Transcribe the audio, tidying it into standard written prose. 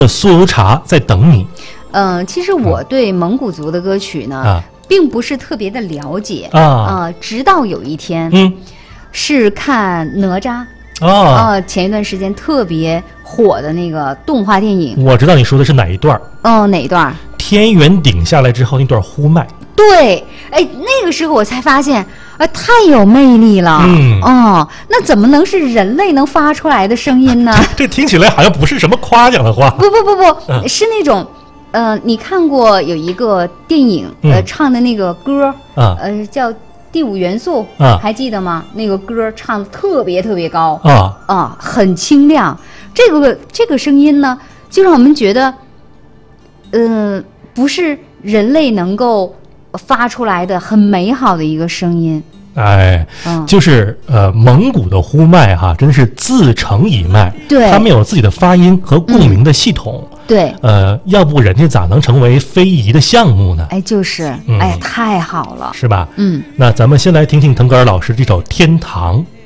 酥油茶在等你。 其实我对蒙古族的歌曲呢，并不是特别的了解直到有一天，是看哪吒前一段时间特别火的那个动画电影。 我知道你说的是哪一段？ 哪一段？ 天元顶下来之后那段呼麦。 对，那个时候我才发现，太有魅力了。那怎么能是人类能发出来的声音呢？ 这听起来好像不是什么夸奖的话。 不，是那种，你看过有一个电影，唱的那个歌，叫《第五元素》，还记得吗？那个歌唱的特别特别高，很清亮。这个声音呢，就让我们觉得，不是人类能够发出来的很美好的一个声音。 就是蒙古的呼麦真是自成一脉，对，他们有自己的发音和共鸣的系统。对，要不人家咋能成为非遗的项目呢？ 就是，太好了， 是吧？那咱们先来听听腾格尔老师这首《天堂》。